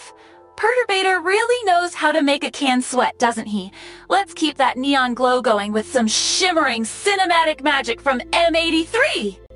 stuff. Perturbator really knows how to make a can sweat, doesn't he? Let's keep that neon glow going with some shimmering cinematic magic from M83!